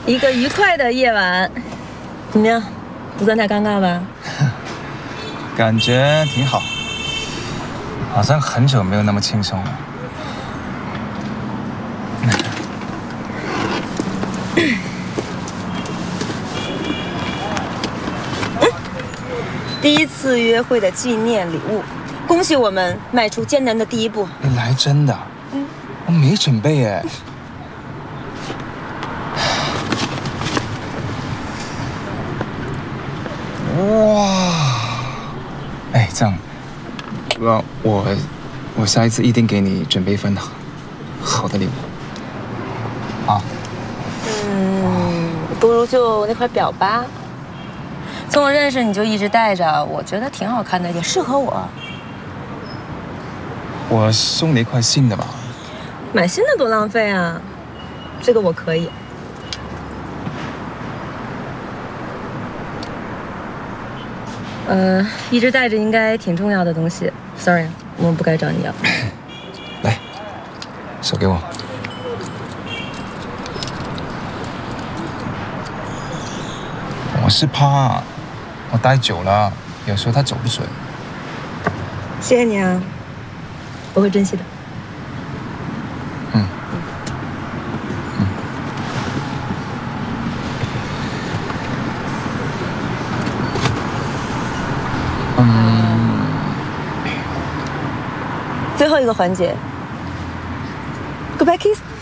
一个愉快的夜晚，怎么样？不算太尴尬吧？ 感觉挺好，好像很久没有那么轻松了。 第一次约会的纪念礼物，恭喜我们迈出艰难的第一步。 你来真的？我没准备耶。哇！哎，这样，我下一次一定给你准备一份好的礼物。啊。 不如就那块表吧。从我认识你就一直戴着，我觉得挺好看的，也适合我。 我送你一块新的吧。 买新的多浪费啊，这个我可以。一直带着应该挺重要的东西。Sorry， 我不该找你要。 来，手给我。我是怕我戴久了，有时候它走不水。 谢谢你啊，我会珍惜的。最后一个环节 ，Goodbye kiss。